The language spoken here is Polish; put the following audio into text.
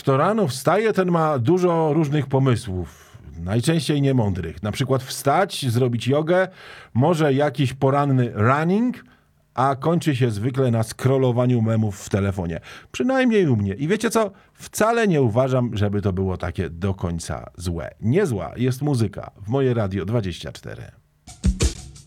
kto rano wstaje, ten ma dużo różnych pomysłów. Najczęściej niemądrych. Na przykład wstać, zrobić jogę, może jakiś poranny running, a kończy się zwykle na scrollowaniu memów w telefonie. Przynajmniej u mnie. I wiecie co? Wcale nie uważam, żeby to było takie do końca złe. Nie zła jest muzyka w Moje Radio 24.